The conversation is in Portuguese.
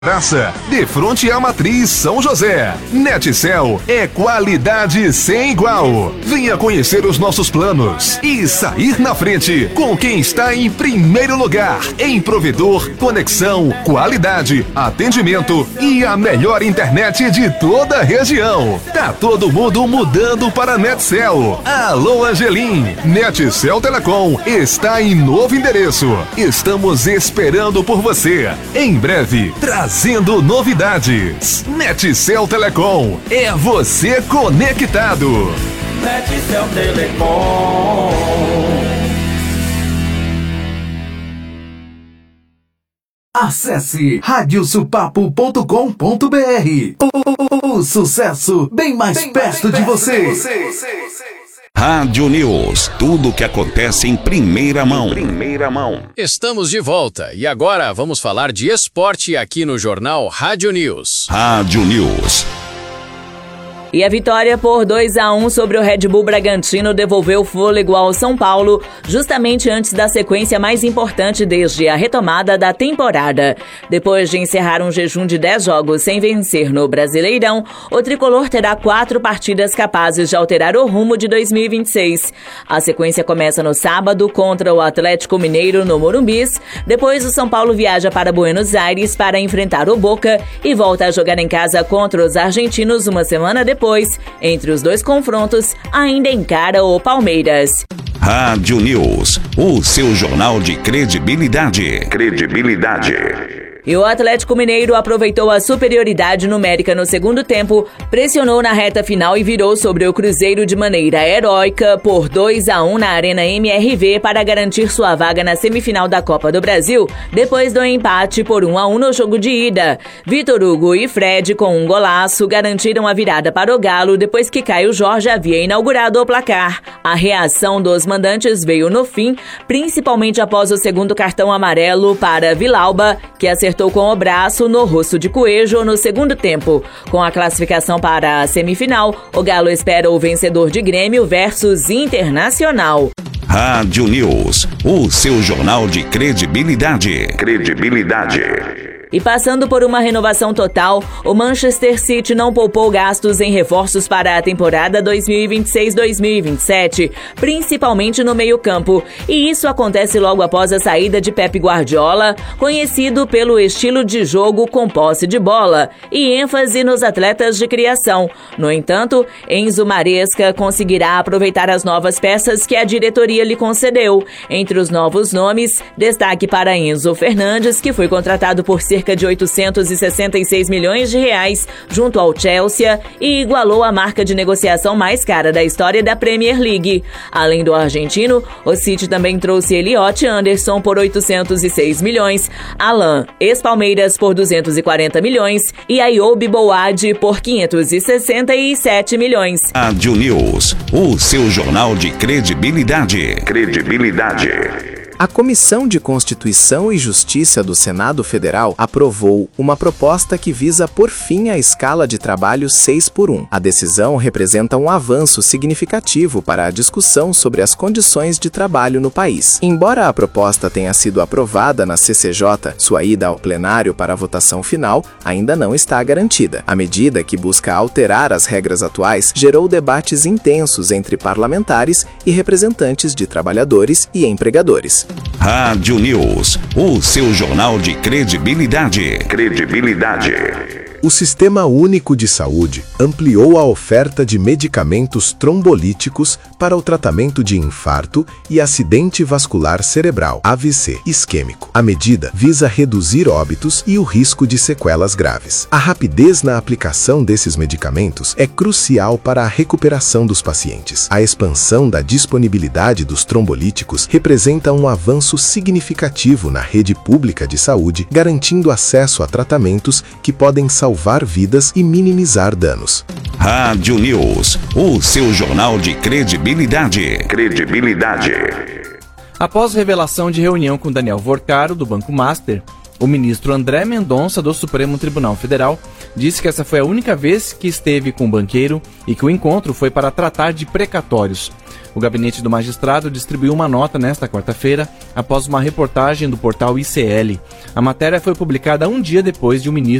Praça, de frente à Matriz São José. Netcel é qualidade sem igual. Venha conhecer os nossos planos e sair na frente com quem está em primeiro lugar em provedor, conexão, qualidade, atendimento e a melhor internet de toda a região. Tá todo mundo mudando para Netcel. Alô, Angelim. Netcel Telecom está em novo endereço. Estamos esperando por você. Em breve, trazendo novidades. Netcel Telecom, é você conectado. Netcel Telecom. Acesse radiosupapo.com.br. O sucesso bem mais perto de você. Rádio News, tudo o que acontece em primeira mão. Estamos de volta e agora vamos falar de esporte aqui no jornal Rádio News. Rádio News. E a vitória por 2-1 sobre o Red Bull Bragantino devolveu fôlego ao São Paulo, justamente antes da sequência mais importante desde a retomada da temporada. Depois de encerrar um jejum de 10 jogos sem vencer no Brasileirão, o tricolor terá 4 partidas capazes de alterar o rumo de 2026. A sequência começa no sábado contra o Atlético Mineiro no Morumbis. Depois o São Paulo viaja para Buenos Aires para enfrentar o Boca e volta a jogar em casa contra os argentinos uma semana depois. Entre os dois confrontos, ainda encara o Palmeiras. Rádio News, o seu jornal de credibilidade. E o Atlético Mineiro aproveitou a superioridade numérica no segundo tempo, pressionou na reta final e virou sobre o Cruzeiro de maneira heróica por 2-1 na Arena MRV para garantir sua vaga na semifinal da Copa do Brasil, depois do empate por 1-1 no jogo de ida. Vitor Hugo e Fred, com um golaço, garantiram a virada para o Galo depois que Caio Jorge havia inaugurado o placar. A reação dos mandantes veio no fim, principalmente após o segundo cartão amarelo para Villalba, que acertou com o braço no rosto de Coelho no segundo tempo. Com a classificação para a semifinal, o Galo espera o vencedor de Grêmio versus Internacional. Rádio News, o seu jornal de credibilidade. E passando por uma renovação total, o Manchester City não poupou gastos em reforços para a temporada 2026-2027, principalmente no meio-campo. E isso acontece logo após a saída de Pep Guardiola, conhecido pelo estilo de jogo com posse de bola e ênfase nos atletas de criação. No entanto, Enzo Maresca conseguirá aproveitar as novas peças que a diretoria lhe concedeu. Entre os novos nomes, destaque para Enzo Fernandes, que foi contratado por cerca de 866 milhões de reais junto ao Chelsea e igualou a marca de negociação mais cara da história da Premier League. Além do argentino, o City também trouxe Elliot Anderson por 806 milhões, Alan, ex-Palmeiras, por 240 milhões e Ayoub Boad por 567 milhões. Rádio News, o seu jornal de credibilidade. A Comissão de Constituição e Justiça do Senado Federal aprovou uma proposta que visa pôr fim à escala de trabalho 6x1. A decisão representa um avanço significativo para a discussão sobre as condições de trabalho no país. Embora a proposta tenha sido aprovada na CCJ, sua ida ao plenário para a votação final ainda não está garantida. A medida, que busca alterar as regras atuais, gerou debates intensos entre parlamentares e representantes de trabalhadores e empregadores. Rádio News, o seu jornal de credibilidade. O Sistema Único de Saúde ampliou a oferta de medicamentos trombolíticos para o tratamento de infarto e acidente vascular cerebral, AVC, isquêmico. A medida visa reduzir óbitos e o risco de sequelas graves. A rapidez na aplicação desses medicamentos é crucial para a recuperação dos pacientes. A expansão da disponibilidade dos trombolíticos representa um avanço significativo na rede pública de saúde, garantindo acesso a tratamentos que podem salvar vidas e minimizar danos. Rádio News, o seu jornal de credibilidade. Após revelação de reunião com Daniel Vorcaro, do Banco Master, o ministro André Mendonça, do Supremo Tribunal Federal, disse que essa foi a única vez que esteve com o banqueiro e que o encontro foi para tratar de precatórios. O gabinete do magistrado distribuiu uma nota nesta quarta-feira, após uma reportagem do portal ICL. A matéria foi publicada um dia depois de o ministro